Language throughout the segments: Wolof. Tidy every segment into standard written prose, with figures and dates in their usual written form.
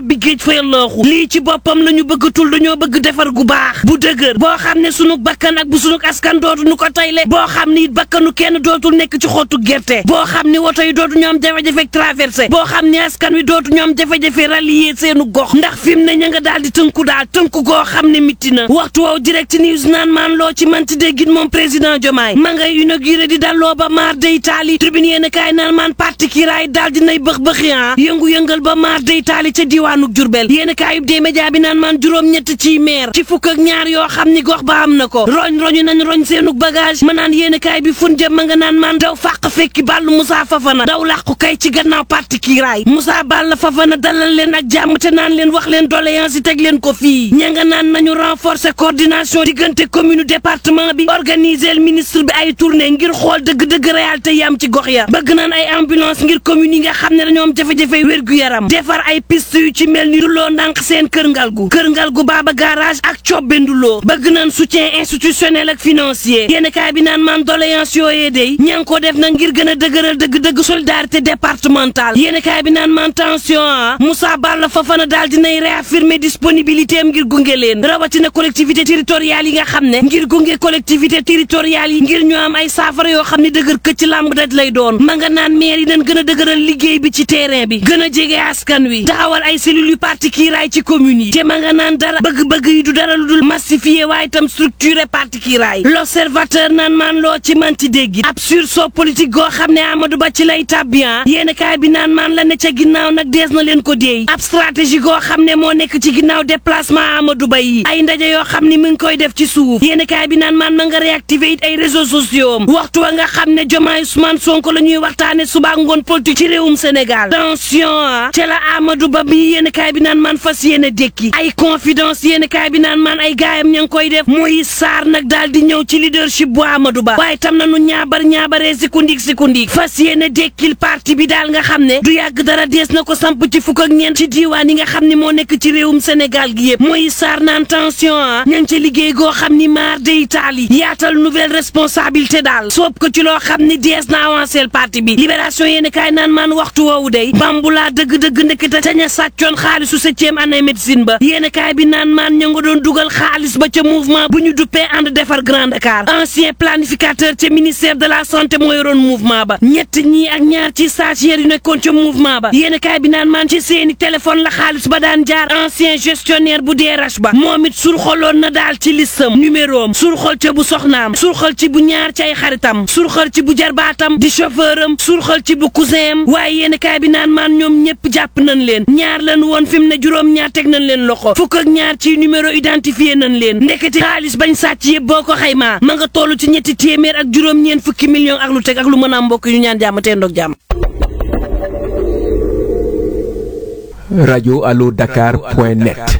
tàbbi géej fa yallooxu lii ci boppam la ñu bëggatul dañoo bëgg defar gu baax bu dëgër boo xam ne sunu bakkan ak bu sunu askan dootu ñu ko tayle boo xam ne it bakkanu kenn dootul nekk ci xottu gerte boo xam ne woto yi dootu ñoom jafe-jafe traversé boo xam ne askan wi dootu ñoom jafe-jafe rallier seenu gox ndax fi mu ne ña nga daal di tënku goo xam ne mitti na waxtu woow direct news naan maan loo ci manti déggit moom président Diomaye ma ngay inauguré di dalloo ba maar day taali tribune yéen a kaay naan maan parti kiraay daal dinay bëx-bëxi yëngu-yëngal ba maar day taali ca diwaanu Jurbel yéen a kaayub dee média bi naan maan juróom-ñett ci maire ci fukk ak ñaar yoo xam ni gox ba am na ko roñu nañ roñ seenug bagage ma naan yéen a kaay bi fun jëm ma nga naan maan daw fàq fekki Ballu Moussa Fafana daw làqu kay ci gannaaw parti kiraay Moussa Balla Fafana dalal leen ak jàmm te naan leen wax leen doléance yi teg leen ko fii ña nga naan nañu renforcer coordination diggante commune département bi organiser ministre bi ay tournée ngir xool dëgg-dëgg réalité yi am ci gox ya bëgg naan ay ambulance ngir commune yi nga xam ne dañoo am jafe-jafe wér-gu-yaram defar ay piste yu ci mel ni Nduloo ndànk seen kër ngalgu baaba garage ak cobbe Nduloo bëgg naan soutien institutionnel ak financier yéen kaay bi naan man doléance yooyee day ña ngi ko def na ngir gën a dëgëral dëgg-dëgg solidarité départementale yéen kaay bi naan man tension Moussa Balla Fafana daal dinay réaffirmer disponibilité am ngir gunge leen rawatina collectivité territoriale yi nga xam ne ngir gunge collectivité territoriale yi ngir ñu am ay saafara yoo xam ne dëgër këcc làmb daj lay doon ma nga naan maire yi dañ gën a dëgëral liggéey bi ci terrain bi gën a jege askan wi taxawal ay cellules yu parti kiiraay ci commune yi te ma nga naan dara bëgg-bëgg yi du dara lu dul massifier waaye itam structuré parti kiiraay l'observateur naan maan loo ci manti dégg ab sursaut politique goo xam ne Amadou Ba ci lay tabbian yéen kaay bi naan maan la ne ca ginnaaw nag dees na leen ko déey ab stratégie goo xam ne moo nekk ci ginnaaw déplacement Amadou Ba yi ay ndaje yoo xam ne mi ngi koy def ci suuf yéen kaay bi naan maan ma nga réactiver it ay réseaux sociaux waxtu wa nga xam ne Diomaye Ousmane Sonko la ñuy waxtaane suba ngoon politique ci réewum Sénégal tension ca la Amadou Ba bi yéen kaay bi naan maan fas yéene dékki ay confidence yéen kaay bi naan maan ay gaayam ña ngi koy def mooy Sarr nag daal di ñëw ci leadership bu Amadou Ba waaye tam na nu ñaabaree sikundik fas yéene dékkil parti bi daal nga xam ne du yàgg dara dees na ko samp ci fukk ak ñeent ci diiwaan yi nga xam ne moo nekk ci réewum Sénégal gi yëpp mooy Sarr naan tension ña ngi ca liggéey goo xam ni maar de Italie yaatal nouvelle responsabilité daal soob ko ci loo xam ni dees na avancer parti bi libération yéen kaay naan maan waxtu woowu day bambulaa dëgg-dëgg ndekete taña sàccoon xaalisu 7e année médecine ba yéen kaay bi naan maan ña nga doon dugal xaalis ba ca mouvement bu ñu duppee ànd defar Grand Dakar ancien planificateur ca ministère de la santé moo yoroon mouvement ba ñett ñii ak ñaar ci stagiaire yu nekkoon ca mouvement ba yéen kaay bi naan maan ci seeni téléphone la xaalis ba daan jaar ancien gestionnaire bu DRH ba moom it surxoloon na daal ci listam numéro am surxol ca bu soxnaam surxol ci bu ñaar ci ay xaritam surxol ci bu jarbaatam di chauffeur am surxol ci bu cousin am waaye yéen kaay bi naan maan ñoom ñëpp jàpp nañ leen ñaar lañ woon fi mu ne juróom-ñaar teg nañ leen loxo fukk ak ñaar ci numéro identifié nañ leen ndekete xaalis bañ sàcc yëpp boo ko xaymaa ma nga toll ci ñetti téeméer ak juróom-ñeent fukki millions ak lu teg ak lu mën a am mbokk yu ñaan jàmm te ndoog jàmm. rajo allo dakar.net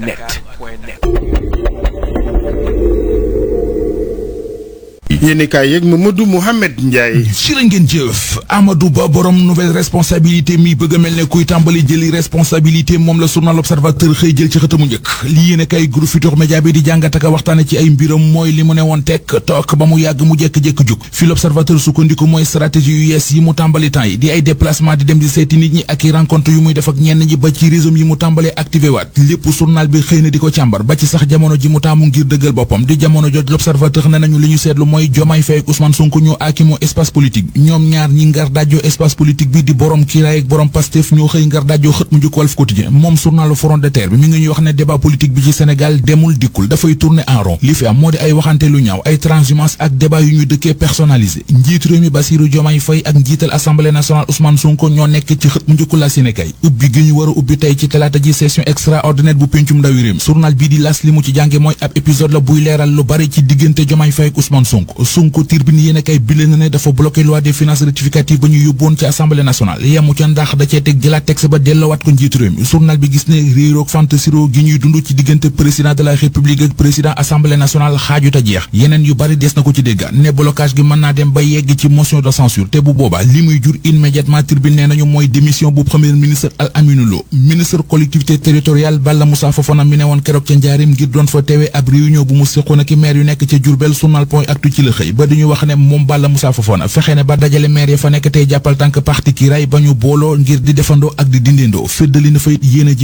yéeni kaay yeeg Mamadou Mouhamed Ndiaye. ci la ngeen jëf Amadou Ba borom nouvelle responsabilité mi bëgg a mel ne kuy tàmbali jëli responsabilité moom la journal L'Observateur xëy jël ci xëtamu njëkk li yéene kaay groupe Futurs Médias bi di jàngat ak waxtaane ci ay mbiram mooy li mu ne woon tekk toog ba mu yàgg mu jékki-jékki jug fi L'Observateur sukkandiku mooy stratégie yu yees yi mu tàmbali temps yi di ay déplacement di dem di seeti nit ñi ak i rencontre yu muy def ak ñenn ñi ba ci réseau yi mu tàmbalee activé waat lépp journal bi xëy na di ko càmbar ba ci sax jamono ji mu taamu ngir dëggal boppam di jamono joj L'Observateur ne nañu li ñu seetlu mooy Diomaye Faye ak Ousmane Sonko ñoo aakimoo espace politique ñoom ñaar ñi ngar dajjoo espace politique bi di borom kiiraay ak borom Pastef ñoo xëy ngar dajjoo xët mu njëkk Walf Quotidien moom journalu Front de Terre bi mi ngi ñuy wax ne débat politique bi ci Sénégal demul dikkul dafay tourner en rond li fi am moo di ay waxante lu ñaaw ay transhumance ak débat yu ñu dëkkee personnalisé njiitu réew mi Bassirou Diomaye Faye ak njiital assemblée nationale Ousmane Sonko ñoo nekk ci xët mu njëkku la Sénégal ubbi gi ñu war a ubbi tey ci talaata ji session extraordinaire bu pencum ndawi réew journal bii di L'As li mu ci jànge mooy ab épisode la buy leeral lu bari ci diggante Diomaye Faye ak Ousmane Sonko Tribune yéen kay bile na ne dafa bloqué loi des finances rectificative ba ñu yóbboon ci assemblée nationale yemu ca ndax da cee teg jëlaat texte ba delloowaat ko njiitu réew mi journal bi gis ne réeroog fantasiro gi ñuy dund ci diggante président de la république ak président assemblée nationale xaajuta jeex yeneen yu bari des na ko ci dégga ne blocage gi mën naa dem ba yegg ci motion de censure te bu boobaa li muy jur immédiatement Tribune nee nañu mooy démission bu premier ministre Al Aminou Lo ministre collectivité territoriale Balla Moussa Fofana mi ne woon keroog ca Njaarim ngir doon fa teewee ab réunion bu mu séqoon ak maire yu nekk ca Diourbel journal point actu ci la xëy ba dañu wax ne moom Balla Moussa Fofana fexe ne ba dajale maire ya fa nekk tey jàppal tànk parti ki ray ba ñu booloo ngir di defandoo ak di dindindoo féddali na fa it yéene